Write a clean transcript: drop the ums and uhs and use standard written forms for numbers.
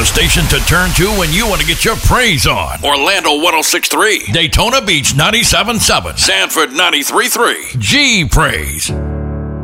station to turn to when you want to get your praise on. Orlando 106.3, Daytona Beach 97.7, Sanford 93.3. G Praise.